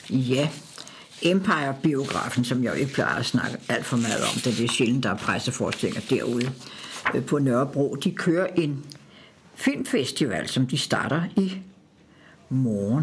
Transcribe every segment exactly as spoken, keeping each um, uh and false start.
Ja, Empire-biografen, som jeg jo ikke plejer at snakke alt for meget om, da det er sjældent, der er presseforestillinger derude på Nørrebro. De kører en filmfestival, som de starter i morgen.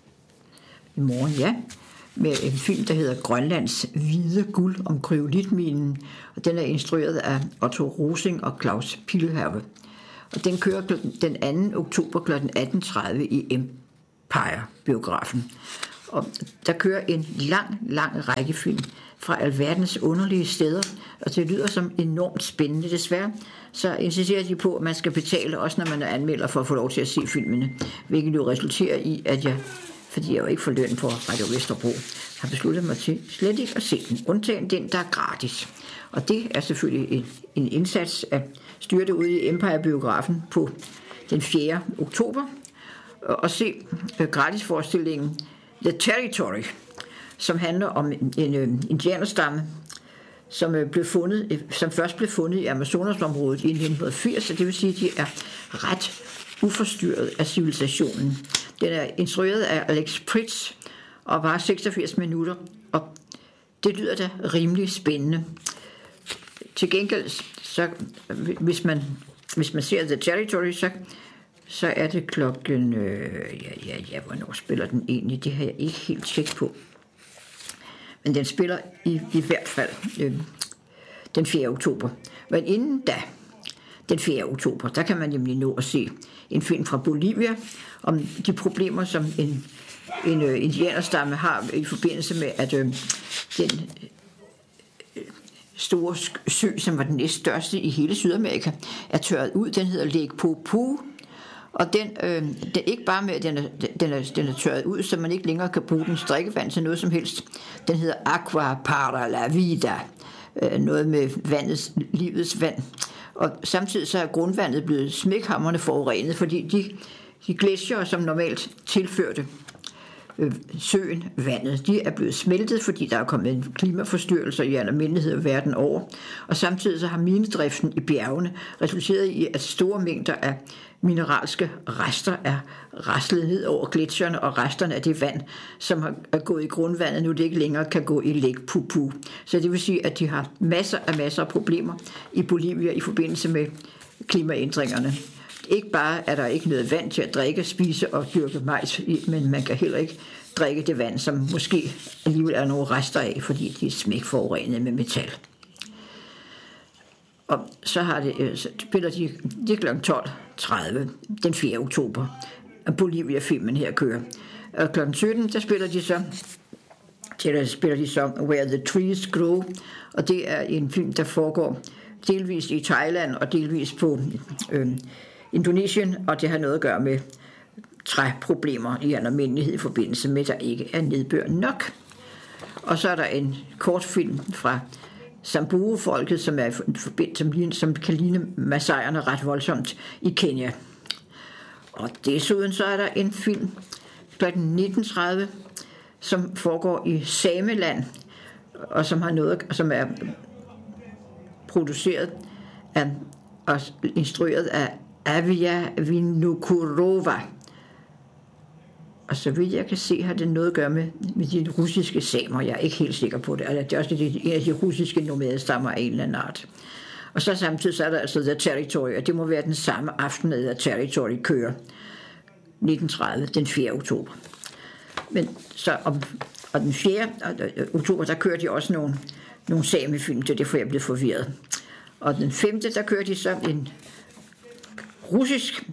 I morgen, ja. Med en film, der hedder Grønlands hvide guld om kryolitminen, og den er instrueret af Otto Rosing og Claus Pilhave. Og den kører den anden oktober kl. atten tredive i Empire-biografen. Og der kører en lang, lang række film fra alverdens underlige steder, og det lyder som enormt spændende. Desværre så insisterer de på, at man skal betale, også når man er anmelder, for at få lov til at se filmene, hvilket jo resulterer i, at jeg, fordi jeg jo ikke får løn på Radio Vesterbro, har besluttet mig til slet ikke at se den, undtagen den, der er gratis. Og det er selvfølgelig en, en indsats at styre det ude i Empire-biografen på den fjerde oktober, og se gratisforestillingen The Territory, som handler om en, en, en indianerstamme, som blev fundet, som først blev fundet i Amazonasområdet i nitten firs, og det vil sige, at de er ret uforstyrret af civilisationen. Den er instrueret af Alex Pritz og var seksogfirs minutter, og det lyder da rimelig spændende. Til gengæld, så, hvis man, hvis man ser The Territory, så så er det klokken, øh, ja, ja, ja, hvornår spiller den egentlig? Det har jeg ikke helt tjekket på. Men den spiller i, i hvert fald øh, den fjerde oktober. Men inden da, den fjerde oktober, der kan man nemlig nå at se en film fra Bolivia om de problemer, som en, en øh, indianerstamme har i forbindelse med, at øh, den øh, store sø, som var den næststørste i hele Sydamerika, er tørret ud. Den hedder Lake Poopó. Og den, øh, den ikke bare med, at den er, den, er, den er tørret ud, så man ikke længere kan bruge dens drikkevand til noget som helst. Den hedder Aqua para la vida, øh, noget med vandets, livets vand. Og samtidig så er grundvandet blevet smækhamrende forurenet, fordi de, de gletsjere, som normalt tilførte øh, søen vandet, de er blevet smeltet, fordi der er kommet en klimaforstyrrelse i almindelighed verden over. Og samtidig så har minedriften i bjergene resulteret i, at store mængder af mineralske rester er raslet ned over gletsjerne, og resterne af det vand, som er gået i grundvandet, nu det ikke længere kan gå i Lake Poopó. Så det vil sige, at de har masser af masser af problemer i Bolivia i forbindelse med klimaændringerne. Ikke bare er der ikke noget vand til at drikke, spise og dyrke majs i, men man kan heller ikke drikke det vand, som måske alligevel er nogle rester af, fordi de er smækforurenet med metal. Og så har det, så spiller de, det er klokken tolv tredive den fjerde oktober, og Bolivia-filmen her kører. Og klokken sytten, der spiller de så, der spiller de så Where the Trees Grow, og det er en film, der foregår delvis i Thailand og delvis på øh, Indonesien, og det har noget at gøre med træproblemer i almindelighed i forbindelse med, at der ikke er nedbør nok. Og så er der en kortfilm fra Samburu-folket, som, er, som, som kan ligne masaierne ret voldsomt i Kenya. Og desuden så er der en film klokken nitten tredive, som foregår i Sameland, og som har noget, som er produceret af, og instrueret af Avia Vinokurova. Og så vidt jeg kan se, har det noget at gøre med, med de russiske samer. Jeg er ikke helt sikker på det. Altså, det er også en af de russiske nomadestammer af en eller anden art. Og så samtidig så er der altså The Territory, og det må være den samme aften, at The Territory kører nitten tredive den fjerde oktober. Men så om, og den fjerde oktober, der kører de også nogle, nogle samefilm, det er derfor jeg blev forvirret. Og den femte, der kører de så en russisk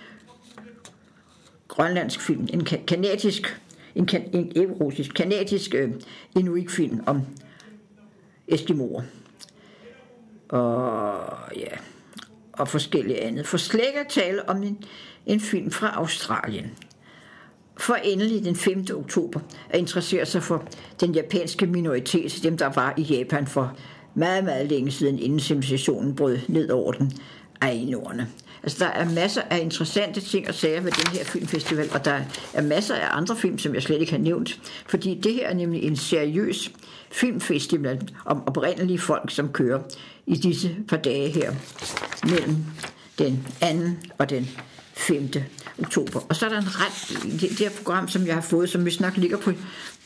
grønlandsk film, en kanadisk, en, kan, en ikke russisk, kanadisk uh, inuit-film om eskimoer. Og ja, og forskellige andet. For slet ikke at tale om en, en film fra Australien. For endelig den femte oktober at interessere sig for den japanske minoritet, dem der var i Japan for meget, meget længe siden, inden civilisationen brød ned over den, Ainoerne. Altså, der er masser af interessante ting at sige ved den her filmfestival, og der er masser af andre film, som jeg slet ikke har nævnt, fordi det her er nemlig en seriøs filmfestival om oprindelige folk, som kører i disse par dage her mellem den anden og den femte oktober. Og så er der en ret, det, det her program, som jeg har fået, som vi snart ligger på,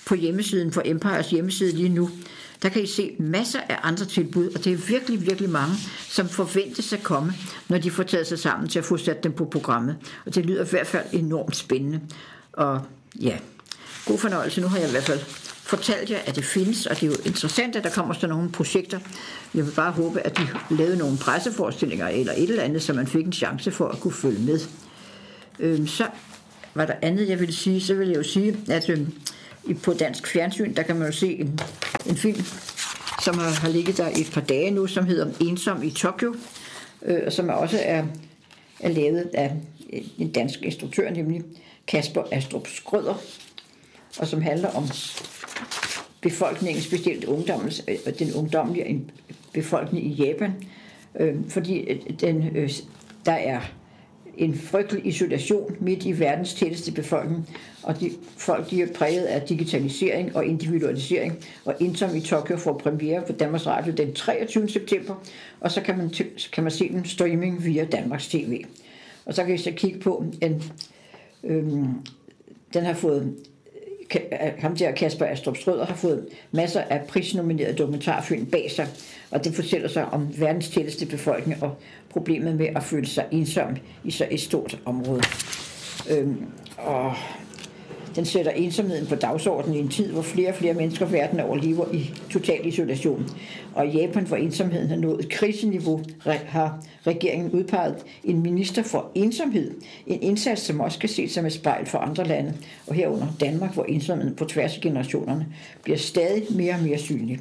på hjemmesiden, for Empires hjemmeside lige nu, der kan I se masser af andre tilbud, og det er virkelig, virkelig mange, som forventes at komme, når de får taget sig sammen til at få sat dem på programmet. Og det lyder i hvert fald enormt spændende. Og ja, god fornøjelse. Nu har jeg i hvert fald fortalt jer, at det findes, og det er jo interessant, at der kommer sådan nogle projekter. Jeg vil bare håbe, at de lavede nogle presseforestillinger eller et eller andet, så man fik en chance for at kunne følge med. Øhm, så var der andet, jeg ville sige. Så vil jeg jo sige, at øhm, på dansk fjernsyn, der kan man jo se en, en film, som har, har ligget der et par dage nu, som hedder Ensom i Tokyo, øh, som også er, er lavet af en dansk instruktør, nemlig Kasper Astrup Skrøder, og som handler om befolkningen, specielt ungdommens, den ungdomlige befolkning i Japan, øh, fordi den, øh, der er en frygtelig isolation midt i verdens tætteste befolkning, og de folk de er præget af digitalisering og individualisering, og Ensom i Tokyo får premiere på Danmarks Radio den treogtyvende september, og så kan man, så kan man se den streaming via Danmarks T V. Og så kan I så kigge på, en, øhm, den har fået, ham der Kasper Astrup Skrøder har fået masser af prisnominerede dokumentarfilm bag sig, og det fortæller sig om verdens tætteste befolkning og problemet med at føle sig ensom i så et stort område. Øhm, og den sætter ensomheden på dagsordenen i en tid, hvor flere og flere mennesker verden over lever i total isolation. Og i Japan, hvor ensomheden har nået et kriseniveau, har regeringen udpeget en minister for ensomhed. En indsats, som også skal ses som et spejl for andre lande, og herunder Danmark, hvor ensomheden på tværs af generationerne bliver stadig mere og mere synlig.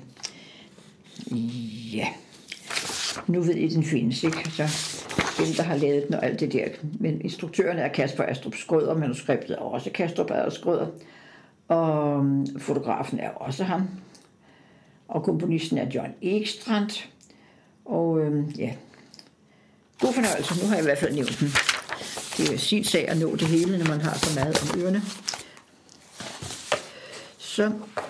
Ja, nu ved I, den findes, ikke? Så dem, der har lavet den og alt det der. Men instruktøren er Kasper Astrup Skrøder, manuskriptet er også Kasper Astrup Skrøder, og fotografen er også ham, og komponisten er John Ekstrand, og øhm, ja, god fornøjelse. Nu har jeg i hvert fald nævnt den. Det er sin sag at nå det hele, når man har så meget om ørerne. Så,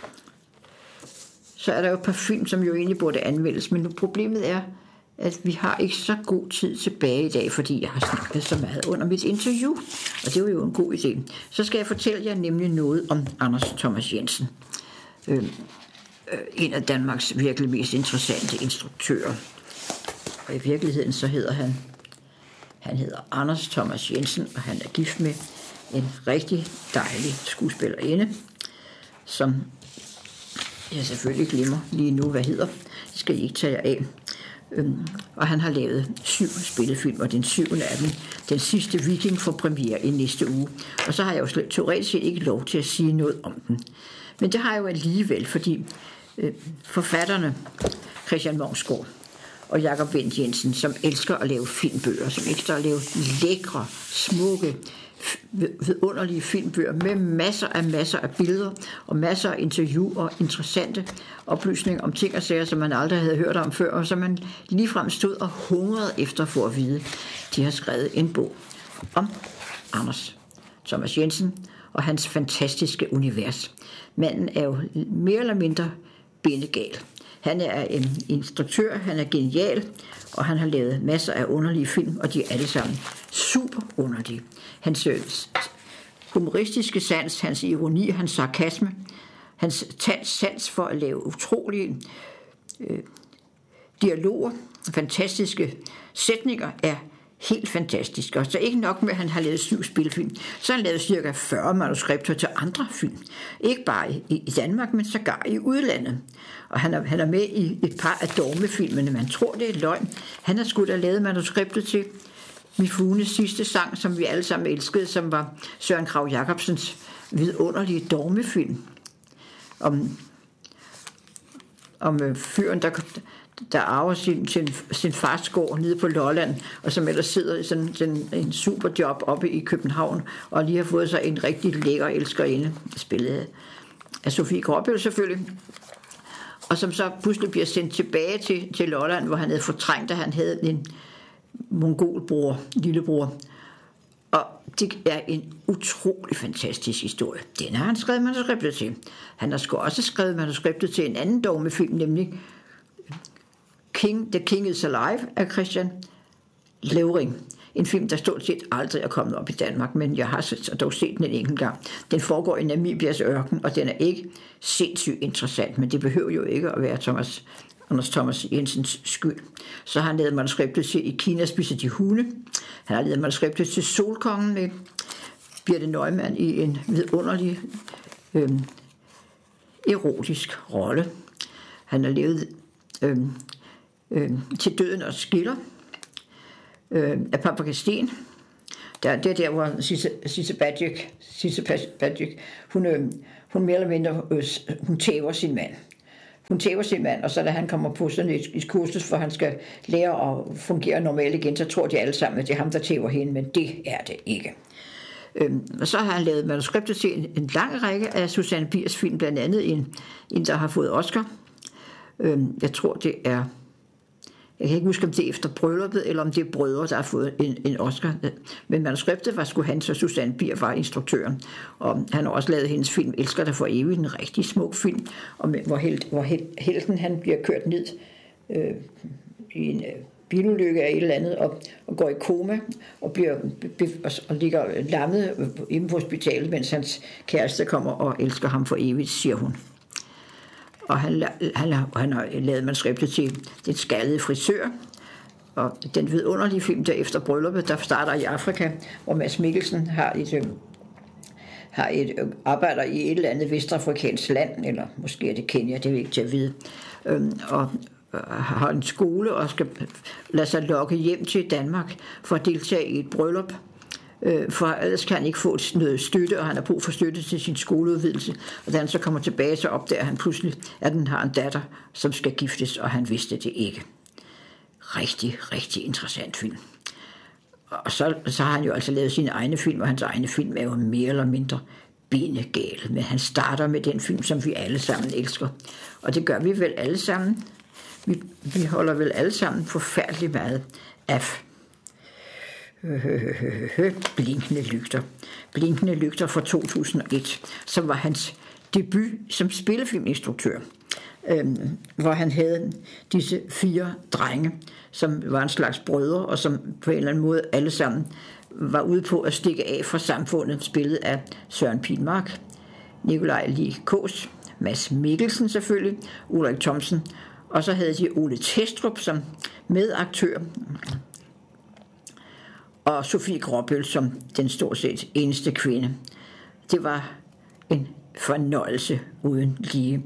så er der jo et par film, som jo egentlig burde anmeldes, men nu problemet er, at vi har ikke så god tid tilbage i dag, fordi jeg har snakket så meget under mit interview, og det var jo en god idé. Så skal jeg fortælle jer nemlig noget om Anders Thomas Jensen, øh, øh, en af Danmarks virkelig mest interessante instruktører. Og i virkeligheden så hedder han, han hedder Anders Thomas Jensen, og han er gift med en rigtig dejlig skuespillerinde, som jeg selvfølgelig glemmer lige nu, hvad hedder. Det skal I ikke tage jer af. Øhm, og han har lavet syv spillefilm, og den syvende af dem, den sidste Viking, får premiere i næste uge. Og så har jeg jo slet teoretisk set ikke lov til at sige noget om den. Men det har jeg jo alligevel, fordi øh, forfatterne Christian Mungsgaard og Jakob Wendt Jensen, som elsker at lave filmbøger, som elsker at lave lækre, smukke, vidunderlige filmbøger med masser af masser af billeder og masser af interview og interessante oplysninger om ting og sager, som man aldrig havde hørt om før, og som man ligefrem stod og hungrede efter for at vide. De har skrevet en bog om Anders Thomas Jensen og hans fantastiske univers. Manden er jo mere eller mindre bindegal. Han er en instruktør, han er genial, og han har lavet masser af underlige film, og de er alle sammen super underlige. Hans humoristiske sans, hans ironi, hans sarkasme, hans sans for at lave utrolige øh, dialoger, fantastiske sætninger er helt fantastisk. Og så ikke nok med, at han har lavet syv spilfilm, så har han lavet cirka fyrre manuskripter til andre film. Ikke bare i, i Danmark, men sågar i udlandet. Og han er, han er med i et par af dogmefilmene. Man tror, det er løgn. Han har sgu da lavet manuskriptet til Mifunes sidste sang, som vi alle sammen elskede, som var Søren Kragh Jacobsens vidunderlige dogmefilm. Om, om fyren, der... der arver sin, sin, sin fars gård nede på Lolland, og som ellers sidder i sådan, sådan en superjob oppe i København, og lige har fået sig en rigtig lækker elskerinde, spillet af Sofie Gråbøl selvfølgelig, og som så pludselig bliver sendt tilbage til, til Lolland, hvor han havde fortrængt, at han havde en mongolbror, lillebror. Og det er en utrolig fantastisk historie. Den har han skrevet manuskriptet til. Han har sgu også skrevet manuskriptet til en anden dogmefilm, nemlig King, The King is Alive af Christian Levring. En film, der stort set aldrig er kommet op i Danmark, men jeg har dog set den en enkelt gang. Den foregår i Namibias ørken, og den er ikke sindssygt interessant, men det behøver jo ikke at være Thomas, Anders Thomas Jensens skyld. Så har han lavet manuskriptet til I Kina spiser de hunde. Han har lavet manuskriptet til Solkongen med Birthe Neumann i en vidunderlig øh, erotisk rolle. Han har lavet øh, øh, Til døden og skiller øh, af Paprika Steen. Der, det er der, hvor Sisse Badjek, Sisse Badjek, hun, øh, hun mere eller mindre, øh, hun tæver sin mand. Hun tæver sin mand, og så da han kommer på sådan et, et kursus, for han skal lære at fungere normalt igen, så tror de alle sammen, at det er ham, der tæver hende, men det er det ikke. Øhm, og så har han lavet manuskriptet til en, en lang række af Susanne Biers film, blandt andet en, en der har fået Oscar. Øhm, jeg tror, det er... Jeg kan ikke huske, om det er efter brylluppet, eller om det er brødre, der har fået en, en Oscar. Men manuskriptet var sgu han, så Susanne Bier var instruktøren. Og han har også lavet hendes film Elsker dig for evigt, en rigtig smuk film, hvor, held, hvor helten han bliver kørt ned øh, i en øh, bilulykke af et eller andet, og, og går i koma, og, bliver, be, og, og ligger lammet inde på hospitalet, mens hans kæreste kommer og elsker ham for evigt, siger hun. Og han, han, han har lavet manuskriptet til Den skaldede frisør, og den vidunderlige film der efter brylluppet, der starter i Afrika, hvor Mads Mikkelsen har et, har et arbejder i et eller andet vestafrikansk land, eller måske er det Kenya, det er ikke til at vide, og har en skole og skal lade sig lokke hjem til Danmark for at deltage i et bryllup. For ellers kan han ikke få noget støtte, og han har brug for støtte til sin skoleudvidelse. Og da han så kommer tilbage, så opdager han pludselig, at han har en datter, som skal giftes, og han vidste det ikke. Rigtig, rigtig interessant film. Og så, så har han jo altså lavet sine egne film, og hans egne film er jo mere eller mindre benegale. Men han starter med den film, som vi alle sammen elsker. Og det gør vi vel alle sammen. Vi, vi holder vel alle sammen forfærdeligt meget af Blinkende lygter. Blinkende lygter fra to tusind og et, som var hans debut som spillefilminstruktør, øhm, hvor han havde disse fire drenge, som var en slags brødre, og som på en eller anden måde alle sammen var ude på at stikke af fra samfundet, spillet af Søren Pilmark, Nikolaj Lie Kaas, Mads Mikkelsen selvfølgelig, Ulrik Thomsen, og så havde de Ole Testrup som medaktør, og Sofie Gråbøl som den stort set eneste kvinde. Det var en fornøjelse uden lige.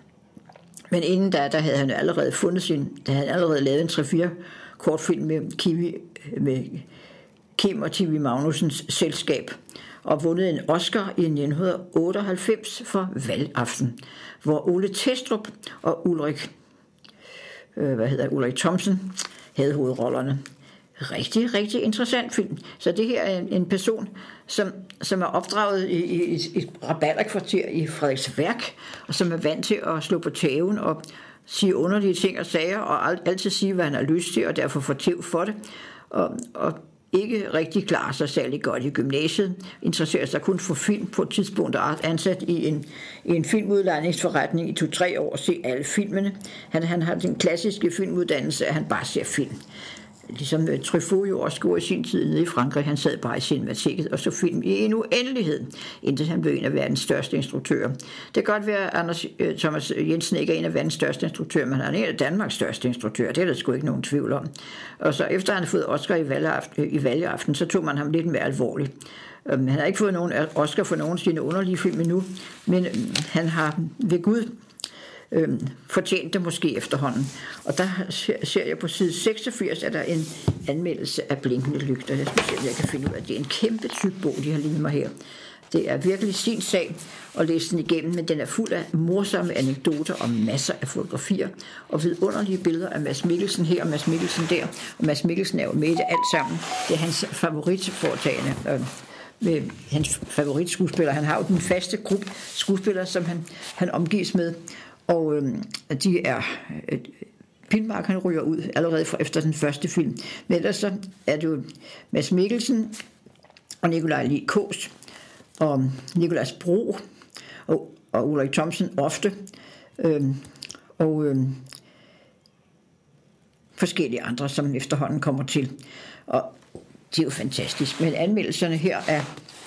Men inden da, der havde han allerede fundet sin, der havde han allerede lavet en tre fire kortfilm med Kiwi, med Kim og Tivi Magnusens selskab, og vundet en Oscar i nitten otteoghalvfems for Valgaften, hvor Ole Testrup og Ulrik, øh, hvad hedder Ulrik Thomsen havde hovedrollerne. Rigtig, rigtig interessant film. Så det her er en, en person, som, som er opdraget i, i, i et rabalderkvarter i Frederiksværk, og som er vant til at slå på tæven og sige underlige ting og sager, og alt, altid sige, hvad han har lyst til, og derfor få tæv for det. Og, og ikke rigtig klarer sig særlig godt i gymnasiet, interesserer sig kun for film på et tidspunkt, og er ansat i en, i en filmudlejningsforretning i to-tre år og se alle filmene. Han, han har den klassiske filmuddannelse, at han bare ser film. Ligesom Truffaut jo også gjorde i sin tid nede i Frankrig. Han sad bare i cinemateket og så film i en uendelighed, indtil han blev en af verdens største instruktører. Det kan godt være, at Anders Thomas Jensen ikke er en af verdens største instruktører, men han er en af Danmarks største instruktører. Det er der sgu ikke nogen tvivl om. Og så efter han har fået Oscar i valgaften, i valgaften, så tog man ham lidt mere alvorligt. Han har ikke fået nogen Oscar for nogen af sine underlige film endnu, men han har ved Gud Øhm, fortjent det måske efterhånden. Og der ser, ser jeg på side seksogfirs, at der er en anmeldelse af Blinkende lygter. Jeg skal se, om jeg kan finde ud af, at det er en kæmpe tyk bog, de har lignende mig her. Det er virkelig sin sag at læse den igennem, men den er fuld af morsomme anekdoter og masser af fotografier og vidunderlige billeder af Mads Mikkelsen her og Mads Mikkelsen der. Og Mads Mikkelsen er jo med i det alt sammen. Det er hans favoritforetagende. Øh, med hans favoritskuespiller. Han har jo den faste gruppe skuespillere, som han, han omgives med. Og øh, de er øh, Pilmark, han ryger ud allerede fra efter den første film. Men ellers så er det jo Mads Mikkelsen og Nikolaj Lie Kaas og Nicolas Bro og, og Ulrik Thomsen ofte øh, og øh, forskellige andre, som efterhånden kommer til. Og det er jo fantastisk. Men anmeldelserne her af,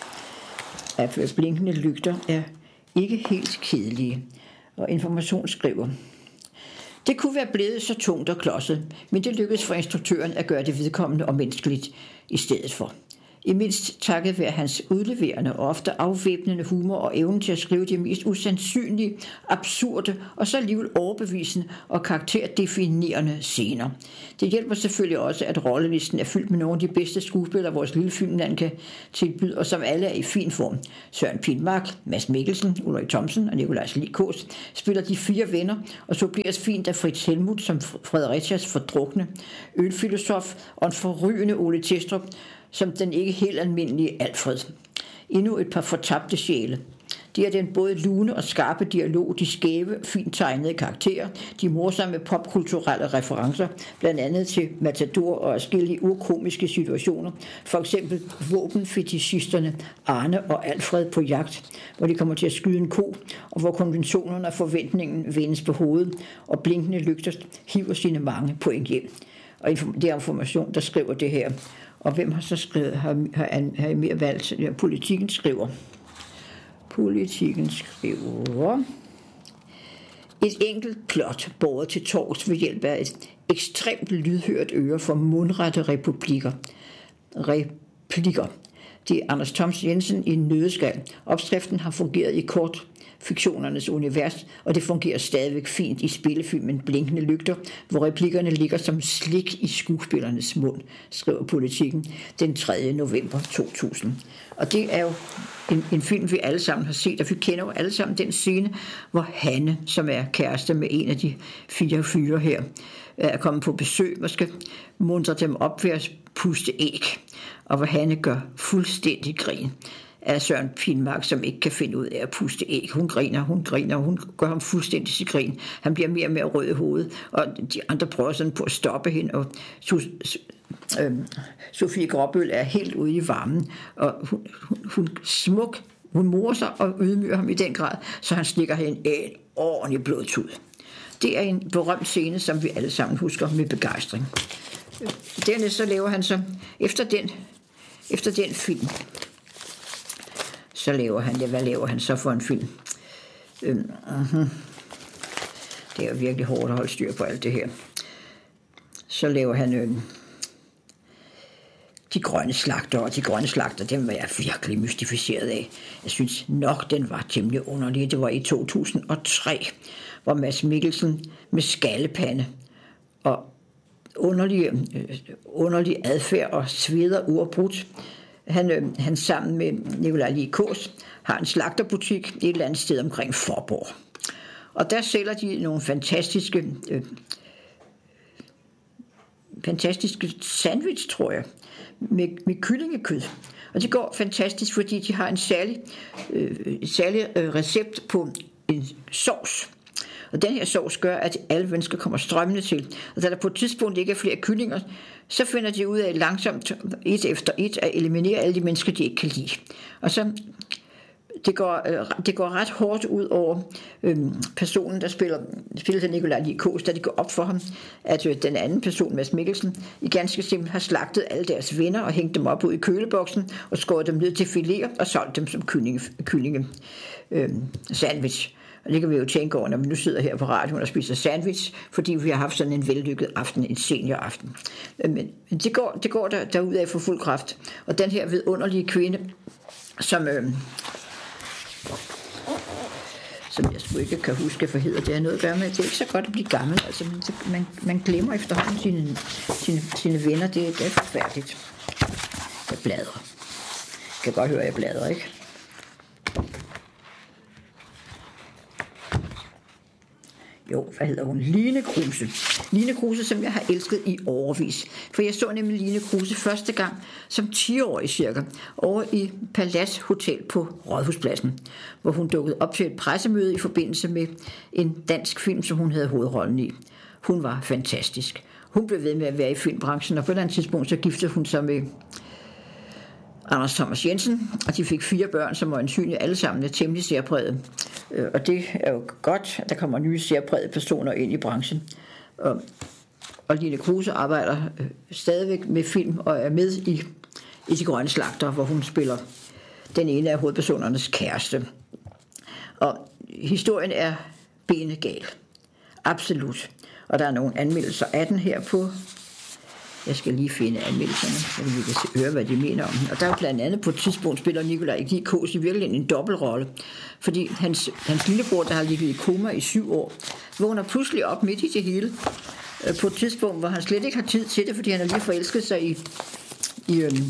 af Blinkende lygter er ikke helt kedelige. Og Information skriver: det kunne være blevet så tungt og klodset, men det lykkedes for instruktøren at gøre det vedkommende og menneskeligt i stedet for. I mindst takket være hans udleverende og ofte afvæbnende humor og evnen til at skrive de mest usandsynlige, absurde og så alligevel overbevisende og karakterdefinerende scener. Det hjælper selvfølgelig også, at rollelisten er fyldt med nogle af de bedste skuespillere, vores lille filmland kan tilbyde, og som alle er i fin form. Søren Pilmark, Mads Mikkelsen, Ulrik Thomsen og Nikolaj Likås spiller de fire venner, og så bliver det fint af Fritz Helmuth som Frederiциas fordrukne ølfilosof og en forrygende Ole Testrup som den ikke helt almindelige Alfred. Endnu et par fortabte sjæle. Det er den både lune og skarpe dialog, de skæve, fint tegnede karakterer, de morsomme popkulturelle referencer, blandt andet til Matador og forskellige urkomiske situationer, for eksempel våbenfetischisterne Arne og Alfred på jagt, hvor de kommer til at skyde en ko, og hvor konventionerne og forventningen vendes på hovedet, og Blinkende lygter hiver sine mange point hjem. Og det er Information, der skriver det her. Og hvem har så skrevet, har, har, har I mere valgt? Ja, Politikken skriver. Politikken skriver. Et enkelt plot båret til torvs ved hjælp af et ekstremt lydhørt øre for mundrette republikker. Replikker. Det er Anders Thoms Jensen i en nøddeskal. Opskriften har fungeret i kort fiktionernes univers, og det fungerer stadigvæk fint i spillefilmen Blinkende lygter, hvor replikkerne ligger som slik i skuespillernes mund, skriver Politikken den tredje november to tusind. Og det er jo en, en film, vi alle sammen har set, og vi kender jo alle sammen den scene, hvor Hanne, som er kæreste med en af de fire fyre her, er kommet på besøg og skal muntre dem op ved at puste æg, og hvor Hanne gør fuldstændig grin af Søren Pilmark, som ikke kan finde ud af at puste æg. Hun griner, hun griner, hun gør ham fuldstændig til grin. Han bliver mere og mere rød i hovedet, og de andre prøver sådan på at stoppe hende, og øh, Sofie Gråbøl er helt ude i varmen, og hun, hun, hun smuk, hun morer sig og ydmyger ham i den grad, så han slikker hende en ordentlig blodtud. Det er en berømt scene, som vi alle sammen husker med begejstring. Dernæst så laver han så, efter den, efter den film, så laver han, ja, hvad laver han så for en film? Øhm, uh-huh. Det er jo virkelig hårdt at holde styr på alt det her. Så laver han øhm, De grønne slagter, og De grønne slagter, dem var jeg virkelig mystificeret af. Jeg synes nok, den var temmelig underlig. Det var i to tusind og tre, hvor Mads Mikkelsen med skallepande og underlig, øh, underlig adfærd og sveder uafbrudt. Han, øh, han sammen med Nikolaj Likås har en slagterbutik et eller andet sted omkring Forborg. Og der sælger de nogle fantastiske, øh, fantastiske sandwich, tror jeg, med, med kyllingekød. Og det går fantastisk, fordi de har en særlig, øh, særlig øh, recept på en sovs. Og den her sovs gør, at alle mennesker kommer strømmende til. Og da der på et tidspunkt ikke er flere kyllinger, så finder de ud af langsomt, et efter et, at eliminere alle de mennesker, de ikke kan lide. Og så det går, det går ret hårdt ud over øhm, personen, der spiller, spiller til Nikolaj Likås, da det går op for ham, at øh, den anden person, Mads Mikkelsen, i ganske simpelt har slagtet alle deres venner og hængt dem op ud i køleboksen og skåret dem ned til fileter og solgt dem som kyllinge, kyllinge øhm, sandwich. Og det kan vi jo tænke over, når vi nu sidder her på radioen og spiser sandwich, fordi vi har haft sådan en vellykket aften, en senioraften. Men det går, det går der, derudad for fuld kraft. Og den her vidunderlige kvinde, som, øh, som jeg sgu ikke kan huske, for hedder det, er noget at gøre med. Det er ikke så godt at blive gammel, altså man, man, man glemmer efterhånden sine, sine, sine venner. Det, det er forfærdeligt. Jeg bladrer. Jeg kan godt høre, at jeg bladrer, ikke? Jo, hvad hedder hun? Line Kruse. Line Kruse, som jeg har elsket i årevis. For jeg så nemlig Line Kruse første gang som ti-årig cirka, over i Palads Hotel på Rådhuspladsen, hvor hun dukkede op til et pressemøde i forbindelse med en dansk film, som hun havde hovedrollen i. Hun var fantastisk. Hun blev ved med at være i filmbranchen, og på et eller andet tidspunkt så giftede hun sig med Anders Thomas Jensen, og de fik fire børn, som var ansynligt alle sammen er temmelig særpræget. Og det er jo godt, at der kommer nye særprægede personer ind i branchen. Og, og Line Kruse arbejder stadigvæk med film og er med i i De Grønne Slagtere, hvor hun spiller den ene af hovedpersonernes kæreste. Og historien er benegal. Absolut. Og der er nogle anmeldelser af den her på. Jeg skal lige finde anmeldelserne, så vi kan høre, hvad de mener om den. Og der er jo blandt andet på et tidspunkt spiller Nikolaj Likos i virkelig en dobbeltrolle. Fordi hans, hans lillebror, der har ligget i koma i syv år, vågner pludselig op midt i det hele. På et tidspunkt, hvor han slet ikke har tid til det, fordi han har lige forelsket sig i, i øhm,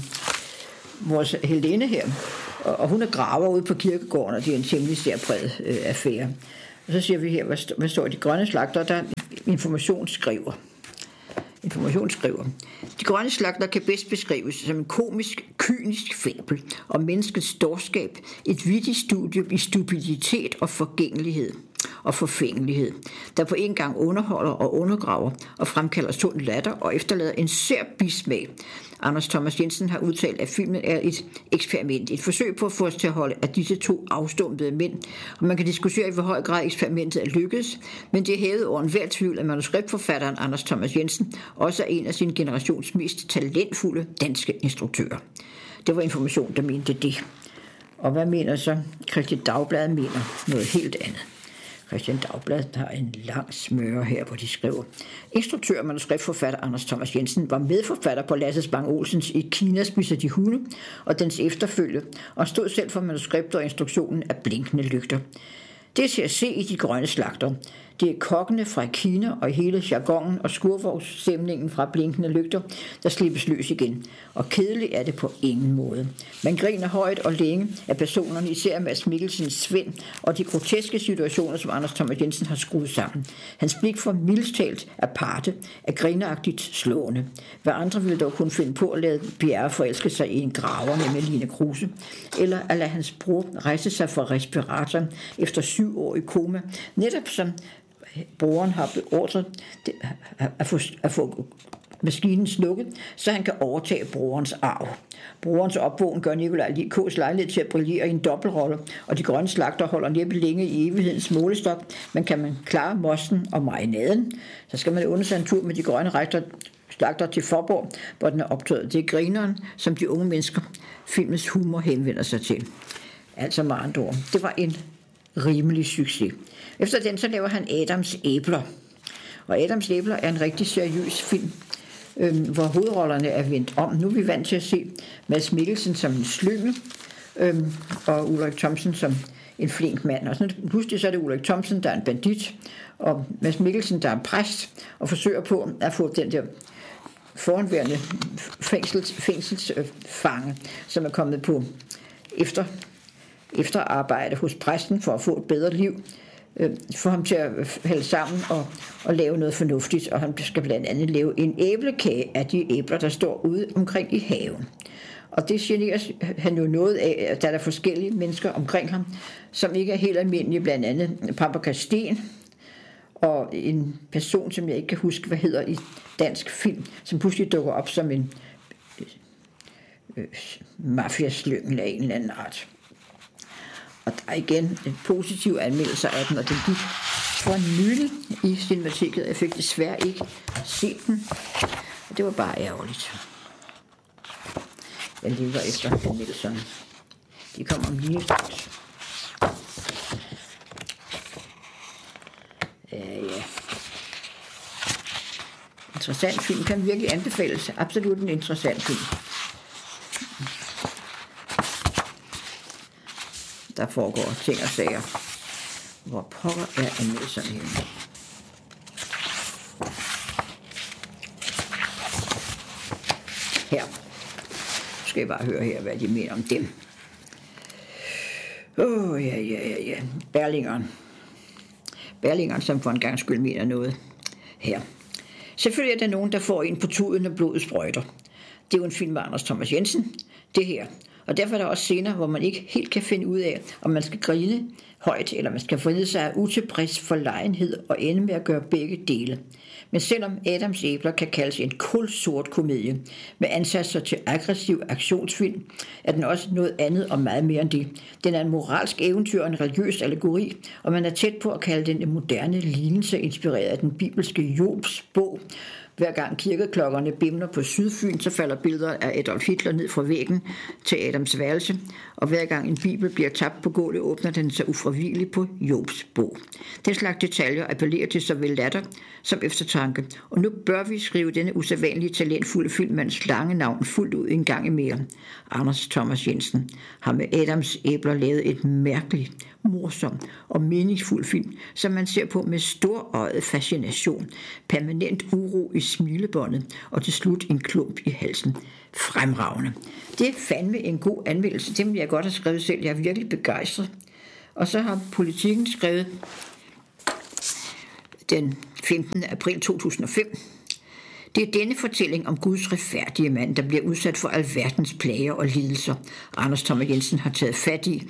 vores Helene her. Og, og hun er graver ude på kirkegården, og det er en temmelig særpræget øh, affære. Og så siger vi her, hvad, st- hvad står i De Grønne Slagtere, der information skriver. Information skriver. De Grønne Slagtere kan bedst beskrives som en komisk, kynisk fabel om menneskets dårskab, et vittigt studie i stupiditet og forgængelighed og forfængelighed, der på en gang underholder og undergraver og fremkalder sund latter og efterlader en sær bismag. Anders Thomas Jensen har udtalt, at filmen er et eksperiment, et forsøg på at få os til at holde af disse to afstumpede mænd, og man kan diskutere, i hvor høj grad eksperimentet er lykkedes, men det er hævet over enhver tvivl, at manuskriptforfatteren Anders Thomas Jensen også er en af sin generations mest talentfulde danske instruktører. Det var Information, der mente det. Og hvad mener så? Kristeligt Dagblad mener noget helt andet. Kristeligt Dagblad har en lang smøre her, hvor de skriver. Instruktør og manuskriptforfatter Anders Thomas Jensen var medforfatter på Lasse Spang Olsens I Kina spiser de hunde og dens efterfølge, og stod selv for manuskriptet og instruktionen af Blinkende Lygter. Det er til at se i De Grønne Slagtere. Det er kokkene fra Kina og hele jargonen og skurvogsstemningen fra Blinkende Lygter, der slippes løs igen. Og kedeligt er det på ingen måde. Man griner højt og længe af personerne, især Mads Mikkelsens Svend, og de groteske situationer, som Anders Thomas Jensen har skruet sammen. Hans blik for mildest talt aparte er grineragtigt slående. Hvad andre ville dog kunne finde på at lade Bjerre forelske sig i en graver med Line Kruse, eller at lade hans bror rejse sig fra respiratoren efter syv år i koma, netop som broren har beordret at få, at få maskinen slukket, så han kan overtage brorens arv. Brorens opvågen gør Nikolaj Likos lejlighed til at brillere i en dobbeltrolle, og De Grønne Slagtere holder næppe længe i evighedens målestok, men kan man klare mosten og marinaden, så skal man under sig en tur med De Grønne Slagtere til Forborg, hvor den er optaget. Det er grineren, som de unge mennesker filmens humor henvender sig til. Altså med andre ord. Det var en rimelig succes. Efter den så laver han Adams Æbler. Og Adams Æbler er en rigtig seriøs film, øhm, hvor hovedrollerne er vendt om. Nu er vi vant til at se Mads Mikkelsen som en slyngel, øhm, og Ulrik Thomsen som en flink mand. Og sådan, pludselig så er det Ulrik Thomsen, der er en bandit, og Mads Mikkelsen, der er en præst, og forsøger på at få den der foranværende fængsels, fængselsfange, som er kommet på efter efterarbejde hos præsten for at få et bedre liv, øh, få ham til at hælde sammen og, og lave noget fornuftigt, og han skal blandt andet lave en æblekage af de æbler, der står ude omkring i haven. Og det generer han jo noget af, at der er forskellige mennesker omkring ham, som ikke er helt almindelige, blandt andet Paprika Sten, og en person, som jeg ikke kan huske, hvad hedder i dansk film, som pludselig dukker op som en øh, mafiaslyngel af en eller anden art. Og der er igen en positiv anmeldelse af den, og den gik for nylig i Cinemateket. Jeg fik desværre ikke set den, og det var bare ærgerligt. Jeg lever efter anmeldelserne. De kommer lige straks. Ja, ja. Interessant film, kan virkelig anbefales. Absolut en interessant film. Der foregår ting og sager. Hvor pokker er anmeldelserne henne? Her. Nu skal jeg bare høre her, hvad de mener om dem. Åh, oh, ja, ja, ja, ja. Berlingeren. Berlingeren, som for en gang skyld mener noget. Her. Selvfølgelig er der nogen, der får en på tuden, når blodet sprøjter. Det er jo en film med Anders Thomas Jensen. Det her. Og derfor er der også scener, hvor man ikke helt kan finde ud af, om man skal grine højt, eller man skal forlede sig af utilfreds forlegenhed og ende med at gøre begge dele. Men selvom Adams Æbler kan kaldes en kulsort komedie med ansatser til aggressiv aktionsfilm, er den også noget andet og meget mere end det. Den er en moralsk eventyr og en religiøs allegori, og man er tæt på at kalde den en moderne lignelse inspireret af den bibelske Jobs bog, Hver gang kirkeklokkerne bimler på Sydfyn, så falder billeder af Adolf Hitler ned fra væggen til Adams værelse, og hver gang en bibel bliver tabt på gulvet, åbner den sig ufravigeligt på Jobs bog. Den slags detaljer appellerer til såvel latter som eftertanke, og nu bør vi skrive denne usædvanlige talentfulde filmmands lange navn fuldt ud en gang mere. Anders Thomas Jensen har med Adams æbler lavet et mærkeligt, morsom og meningsfuld film, som man ser på med storøjet fascination, permanent uro i smilebåndet og til slut en klump i halsen. Fremragende. Det er fandme en god anmeldelse. Det vil jeg godt have skrevet selv. Jeg er virkelig begejstret. Og så har Politikken skrevet den femtende april to tusind og fem. Det er denne fortælling om Guds retfærdige mand, der bliver udsat for alverdens plager og lidelser. Anders Thomas Jensen har taget fat i